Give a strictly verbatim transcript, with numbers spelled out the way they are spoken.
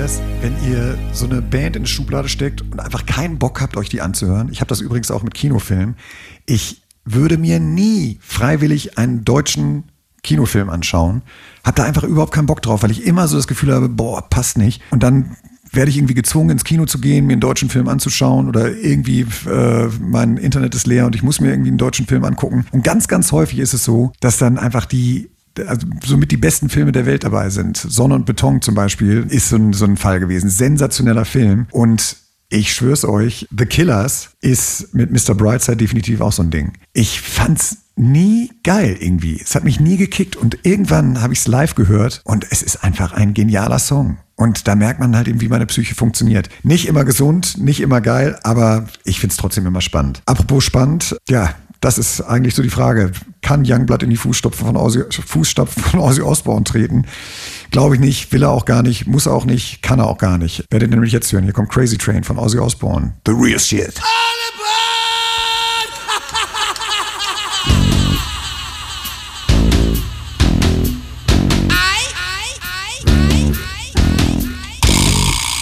das, wenn ihr so eine Band in eine Schublade steckt und einfach keinen Bock habt, euch die anzuhören? Ich habe das übrigens auch mit Kinofilmen. Ich würde mir nie freiwillig einen deutschen Kinofilm anschauen. Hab da einfach überhaupt keinen Bock drauf, weil ich immer so das Gefühl habe, boah, passt nicht. Und dann werde ich irgendwie gezwungen, ins Kino zu gehen, mir einen deutschen Film anzuschauen oder irgendwie äh, mein Internet ist leer und ich muss mir irgendwie einen deutschen Film angucken. Und ganz, ganz häufig ist es so, dass dann einfach die also somit die besten Filme der Welt dabei sind. Sonne und Beton zum Beispiel ist so ein, so ein Fall gewesen. Sensationeller Film. Und ich schwör's euch, The Killers ist mit Mister Brightside definitiv auch so ein Ding. Ich fand's nie geil irgendwie. Es hat mich nie gekickt und irgendwann habe ich es live gehört und es ist einfach ein genialer Song. Und da merkt man halt eben, wie meine Psyche funktioniert. Nicht immer gesund, nicht immer geil, aber ich find's trotzdem immer spannend. Apropos spannend, ja, das ist eigentlich so die Frage. Kann Youngblood in die Fußstapfen von Ozzy, Fußstapfen von Ozzy Osbourne treten? Glaube ich nicht, will er auch gar nicht, muss er auch nicht, kann er auch gar nicht. Werdet ihr nämlich jetzt hören. Hier kommt Crazy Train von Ozzy Osbourne. The real shit.